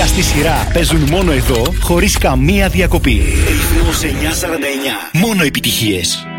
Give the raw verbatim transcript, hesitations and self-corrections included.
δέκα στη σειρά παίζουν μόνο εδώ, χωρίς καμία διακοπή. Ρυθμός εννιακόσια σαράντα εννιά. Μόνο επιτυχίες.